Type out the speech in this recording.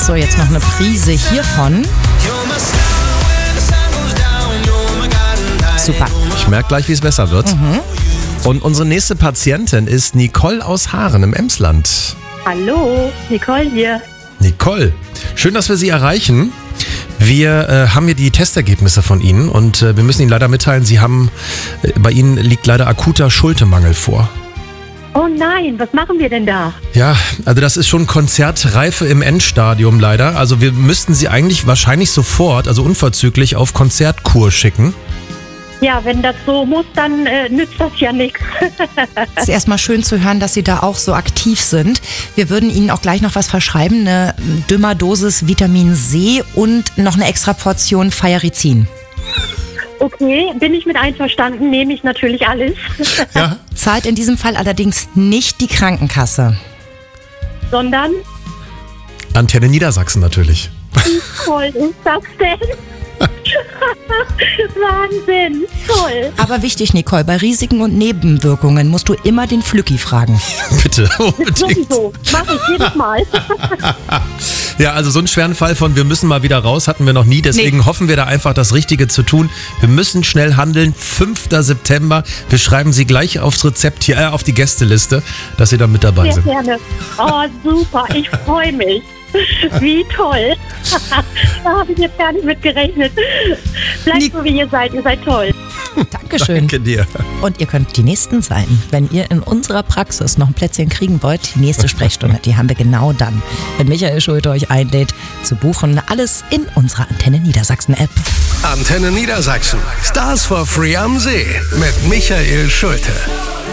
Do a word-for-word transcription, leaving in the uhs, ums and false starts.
So, jetzt noch eine Prise hiervon. Super. Ich merke gleich, wie es besser wird. Mhm. Und unsere nächste Patientin ist Nicole aus Haaren im Emsland. Hallo, Nicole hier. Nicole, schön, dass wir Sie erreichen. Wir äh, haben hier die Testergebnisse von Ihnen und äh, wir müssen Ihnen leider mitteilen, Sie haben, äh, bei Ihnen liegt leider akuter Schultemangel vor. Oh nein, was machen wir denn da? Ja, also das ist schon Konzertreife im Endstadium leider. Also wir müssten Sie eigentlich wahrscheinlich sofort, also unverzüglich, auf Konzertkur schicken. Ja, wenn das so muss, dann äh, nützt das ja nichts. Es ist erstmal schön zu hören, dass Sie da auch so aktiv sind. Wir würden Ihnen auch gleich noch was verschreiben, eine Dümmer-Dosis Vitamin C und noch eine extra Portion Fairizin. Okay, bin ich mit einverstanden, nehme ich natürlich alles. Ja. Zahlt in diesem Fall allerdings nicht die Krankenkasse. Sondern, Antenne Niedersachsen natürlich. wie toll ist das denn? Wahnsinn, toll. Aber wichtig, Nicole, bei Risiken und Nebenwirkungen musst du immer den Flücki fragen. Bitte, unbedingt. Sowieso, mache ich jedes Mal. Ja, also so einen schweren Fall von wir müssen mal wieder raus hatten wir noch nie. Deswegen Nee. hoffen wir da einfach das Richtige zu tun. Wir müssen schnell handeln. fünfter September. Wir schreiben Sie gleich aufs Rezept hier, äh, auf die Gästeliste, dass Sie da mit dabei Sehr sind. gerne. Oh, super, ich freue mich. Wie toll. Da habe ich jetzt gar nicht mit gerechnet. Bleibt Nick- so, wie ihr seid. Ihr seid toll. Dankeschön. Danke dir. Und ihr könnt die Nächsten sein. Wenn ihr in unserer Praxis noch ein Plätzchen kriegen wollt, die nächste Sprechstunde, die haben wir genau dann. Wenn Michael Schulte euch einlädt, zu buchen, alles in unserer Antenne Niedersachsen-App. Antenne Niedersachsen. Stars for Free am See mit Michael Schulte.